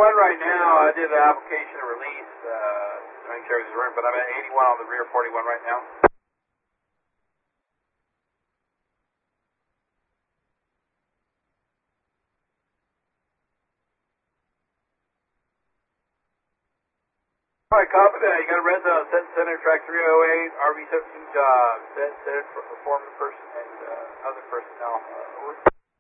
right now. I did an application to release, to make sure there's room, but I'm at 81 on the rear 41 right now. All right, copy that. You got a red zone, set center, track 308, RV 17 job, set for foreman person and other personnel. Over.